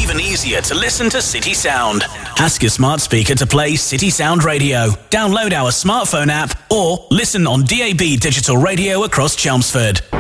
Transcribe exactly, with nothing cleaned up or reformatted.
even easier to listen to City Sound. Ask your smart speaker to play City Sound Radio. Download our smartphone app or listen on D A B digital radio across Chelmsford.